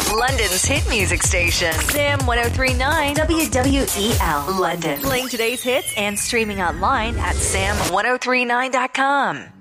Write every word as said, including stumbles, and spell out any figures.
London's hit music station. Sam ten thirty-nine W W E L London. Playing today's hits and streaming online at sam ten thirty-nine dot com.